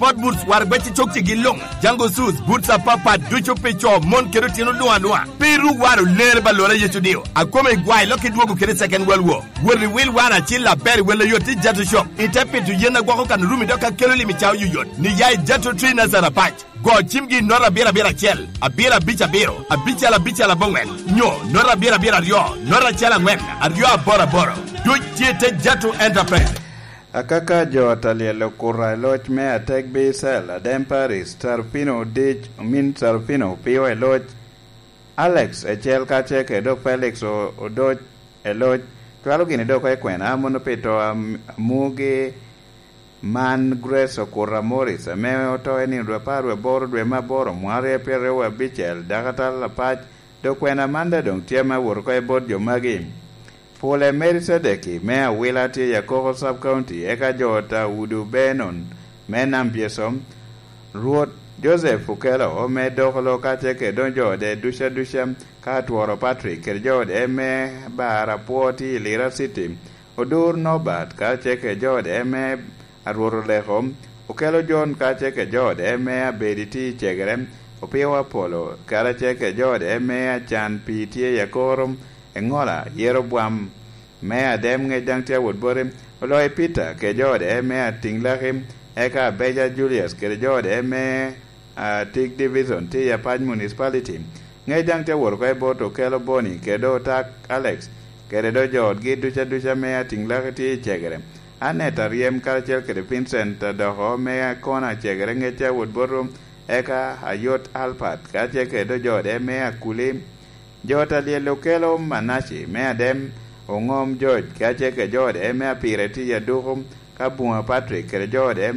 Sport boots war bechi chokchi gilong. Jango sus boots a papa ducho pecho mon kero tino noa. Peru waru ler balora yetudio. Akome guai loki duogo kere second world war. Wili will wana chilla berry wele yoti jatu shop. Itepe tu yena gwako kan rumi doka kero limichao yuyot. Ni yai jatu tree na zara patch. Go chimgi nora bira chel. A bira bicha biro. A bicha la bongwen. Nyo nora bira rio. Nora chela ngwen. A rio a boro. Du chete jatu enterprise. Akaka jota lielo kura loch me atek bi sel adem Paris Tarpino dich min Tarpino pio loch Alex echel kache ke do Felix o do loch twalo gini do ko kwena mono pito mugi man Grace okura Morris me oto eni dwe parwe boro dwe maboro mware pere wa bichel dakatal la pach do kwena manda dong tiema wor ko bod jo magi Pole Mary Sedeki, Mea Willati Yakoko Sub-County, Eka Jota, Udu Benon, Menam Piesom, Ruot Joseph Fukelo, Ome Dokolo Kacheke, Donjo, de Dusha, Katworo Patrick, Kerjod, Eme Bara Poti, Lira City, Odur Nobat, Kacheke Jod, Eme Aruro Lehom, Okelo John Kacheke Jod, Eme Bediti Chegerem, Opio Apollo, Karacheke Jod, Eme Chan Piti Yakorum, Engola Yeroboam mea dem nge jangtia woodborim oloi Peter ke jode mea tinglahim eka Beja Julius ke jode mea Tig Division ti ya Paj Municipality nge jangtia wod ko boto kelo boni ke do tak Alex ke do jod gi ducha mea tinglah ti chegere aneta riem kalchel ke Vincent doho mea kona chegere nge tia woodborum eka Ayot Alpat ka ke do jode mea Kulim Jota lielo kelo Manashi mea dem ongom George kache ke jode mea pireti ya duhum kabunga Patrick ke jode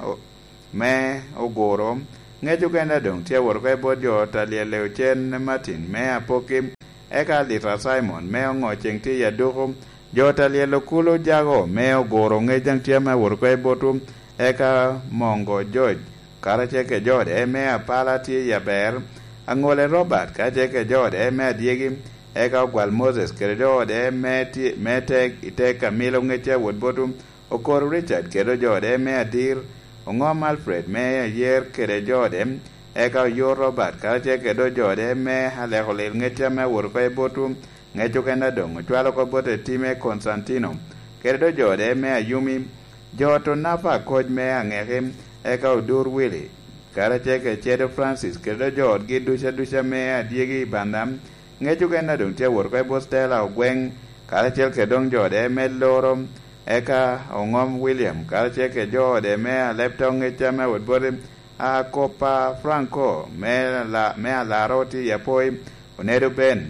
me ogorom ngeju kenda dong tia worko ebo jota lielo chen Martin mea pokim eka litra Simon mea ngocheng ti ya duhum jota lielo kulo jago mea ogoro ngejang tia mea worko ebo tum eka mongo George karache ke jode mea palati ya ber Angole Robert kache ke jode me diegim eka gwal Moses ke jode me tek Camilo ngeche woodbotum okor Richard ke jode me adir ongom Alfred me yer ke jode eka yo Robert kache ke jode me halehole ngeche me worko botum ngecho kenda dong twalo ko bote time Constantino ke jode me ayumi joto nafa koj me angehim eka udur Willie Karache ke Chedo Francis ke do jod gi ducha me adiegi bandam ngeju kena dong tia wor ko bostela ogweng karache ke dong jode me lorom eka ongom William karache ke jode me leptong ngecha me wodborim a Copa Franco me la roti ya poi onedo ben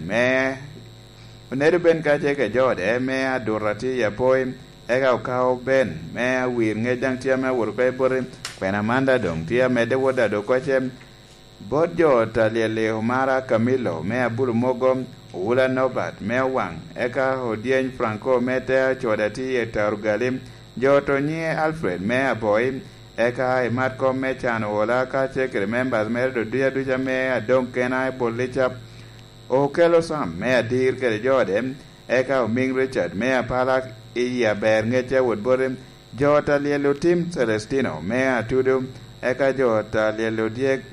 karache ke jode me adurati ya poi eka ukao ben me wir ngejang tia me wor ko borim Kwena manda dong tia mede woda do kochem bodjo taliele Omara Camilo mea bulu mogom ula Nobat mea wang eka hodien Franco mete chodati etarugalim joto nye Alfred mea boy eka imatko mechano wala kache remembers mea do dia duja mea dong kena bolichap okelo sam mea dir kere jodem eka Ming Richard mea palak iya ber ngeche woodborim Jota lielo Tim Celestino mea tudum eka jota lielo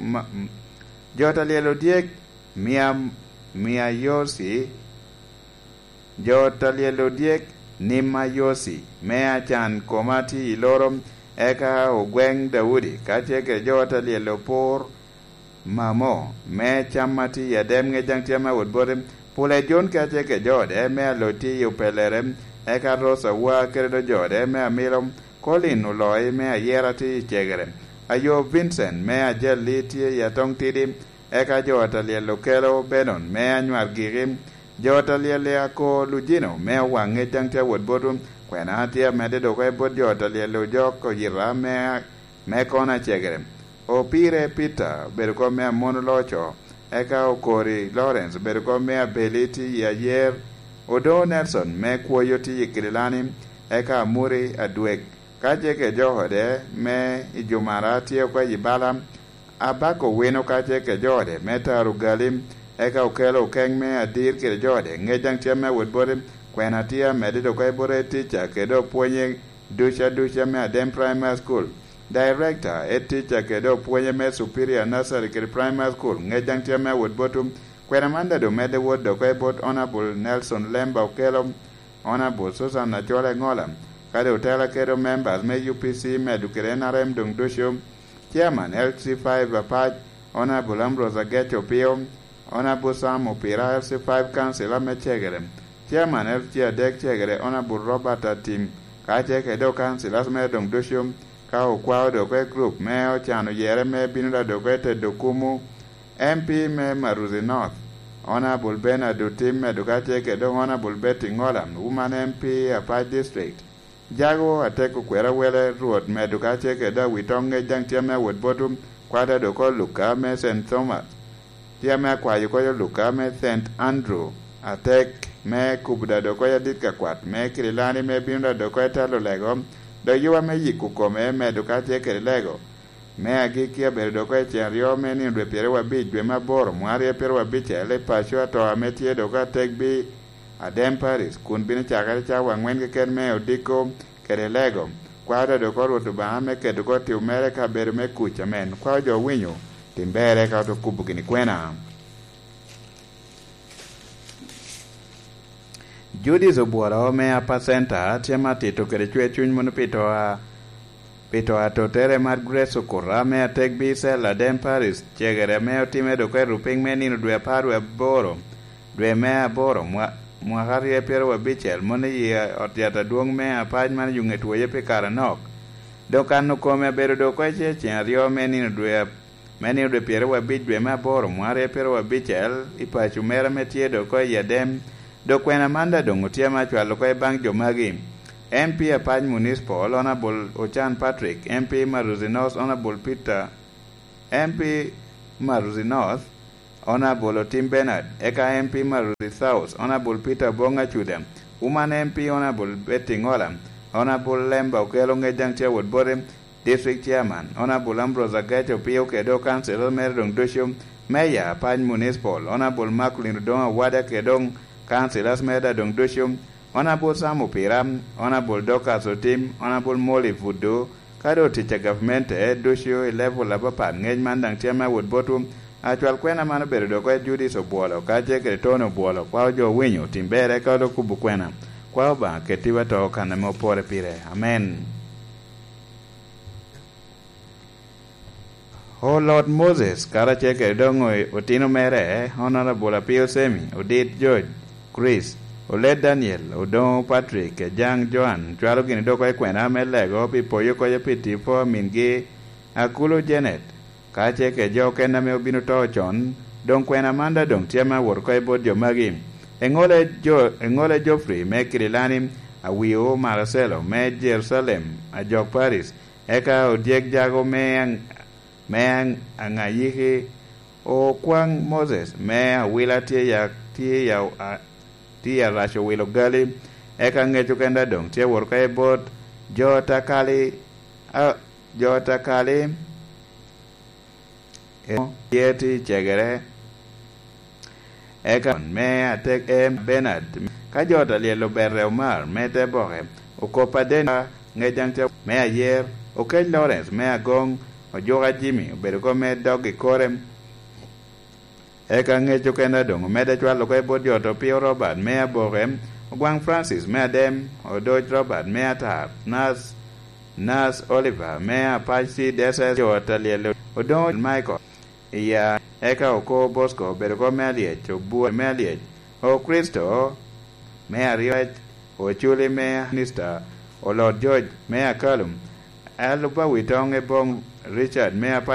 diek mia yosi jota lielo diek nima yosi mea chan komati ilorom eka ogweng Daudi kache ke jota lielo por mamo me chamati yadem ngejang tiama woodborim pule John kache ke jode mea loti upelerem eka Rosa wa keredo jode mea milom Colin uloi mea yerati chegere ayo Vincent mea jeliti ya tong tidim eka jota lielo kelo Benon mea nyuar girim jota liele ako Lugino mea wange jangte woodbotum kwena hatia mede doke bod jota lielo joko yira mea kona chegere o pire Peter berko mea monolocho eka okori Lawrence berko mea beliti ya yer Odo Nelson me kuoyoti yikilani eka muri adwek kache ke johode me ijumarati kwa yibala abako weno kache ke johode me tarugalim eka ukelo ukeng me adir ke johode ngejang tiame woodborim kwenatia medido kwa ibore teacher ke do puonye ducha me adem primary school Director teacher kedo puonje me superior nursery kod primary school ngejang tiame wood botum kwena manda do mede wood do kwe bot Honorable Nelson Lemba Okelo Honorable Susan Achole Ngola kade utela kedo members me UPC medu kere NRM dung dusho Chairman LC5 Apach Honorable Ambrose Agecho Pio Honorable Sam Opira LC5 Councilor me chegere Chairman LC Adek chegere Honorable Robert Atim kache kedo councilors me dung dusho ka ukwao do kwe group me ochano yere me binuda do kwe te dokumu MP me Maruzi North Honorable Bernard Utim me dukache kedo Honorable Betty Ngola Woman MP Apach District Jago ateku kwera wele ruot me dukache kedo witonge jang tiame wood bottom kwada do ko luka me St. Thomas tiame kwa yuko yo luka me St. Andrew atek me kubda do ko yadika kwat me Kirilani me binuda do ko talo lego do yuwa me yikukome me dukache lego me agikia berdo ko cherio me ni dwe piero wabich dwe maboro mwari piero wabich ele pacho to ametie do ka tek bi Adem Paris kun bin chakare cha wangwen ke ken me odiko lego kwada do ko ruto ba me ke do ko ti umere ka ber me kucha men kwa jo winyo timbere ka to kubugini kwena Judy Zobuara me apa center tiama tito kere chwe chuny mono pito atotere mar Grace Okora me atek bise la Adem Paris chegere me otime do kwe ruping me nino dwe paru aboro dwe me aboro mwakari e piero wabichel mone yie otiata duong me apaj man yunge tuoye pe karanok do kanu kome bedo do kwe cheche ario me nino dwe piero wabich dwe me aboro mwari e piero wabichel ipachu mera me tie do kwe yadem do kwena manda dongo tia machwalo kwe bang jomagi MP Apach Municipal Honorable Ochan Patrick MP Maruzi North Honorable Peter MP Maruzi North Honorable Otim Bernard eka MP Maruzi South Honorable Peter Bonga Chudem Woman MP Honorable Betty Ngola Honorable Lemba Okelo ngejang tia wood bore District Chairman Honorable Ambrose Agecho Pio kedo Councilor Merdong Doshum Mayor Apach Municipal Honorable Makulin Donga Wada kedong Councilors Merda Dong Doshum Honorable Samu Piram, Honorable Dokas Otim, Honorable Molly Fudo, Kado Teacher Government, Dosho, level Labapan, Ngejman Dang Chema Wood Bottom, Actual Quena Manaber, Doka Judy Sobuolo, Kaje Kretono Buolo, Kwajo Winyo, Timbere, Kado Kubuquena, Kwaba, Ketiva Talk and Mo Pore Pire. Amen. Oh Lord Moses, Karache Kedongo, Otino Mere, Honorable Appeal Semi, Odit George, Chris, Ole Daniel, Odon Patrick, Jang Joan, Chwalo gini doko kwena melego pipo yoko ya piti po mingi Akulo Janet, kache ke jo kena me obino to chon, don kwena manda don tiama worko e bod jomagi. Engole Joffrey, me Kirilani, Awio Marcelo, me Jerusalem, a Jok Paris, eka Odiek Jago me angayihi o Kwang Moses, me Awila tia rasho wilo gali eka ngecho kenda dong tia worka e bot jota kali yeti chegere eka me atek Bernard ka jota lielo berre Omar me te bohe okopa dena ngejang tia me ayer okej Lawrence me agong ojoga Jimmy obedo ko me dogi korem eka ngecho kenda dongo mede chwalo kwe bod joto Pio Robert mea Borem Ogwang Francis mea Dem Odoj Robert mea Tahap Nas Oliver mea Pachi Deses jota lielo Odoj Michael iya eka oko Bosco berko mea liech Obua mea liech O Kristo mea Rioj O Chuli mea Nista O Lord George mea Kalum Alupa Witonge Bong Richard mea